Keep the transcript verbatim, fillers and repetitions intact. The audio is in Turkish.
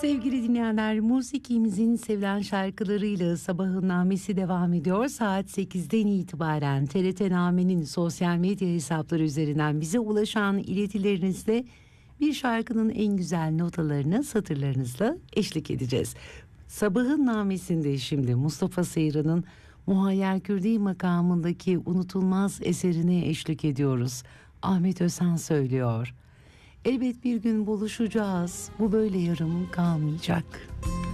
Sevgili dinleyenler, musikimizin sevilen şarkılarıyla Sabahın Namesi devam ediyor. Saat sekizden itibaren T R T Name'nin sosyal medya hesapları üzerinden bize ulaşan iletilerinizle bir şarkının en güzel notalarını satırlarınızla eşlik edeceğiz. Sabahın Namesi'nde şimdi Mustafa Seyran'ın Muhayyer Kürdi makamındaki unutulmaz eserine eşlik ediyoruz. Ahmet Özhan söylüyor. Elbet bir gün buluşacağız. Bu böyle yarım kalmayacak.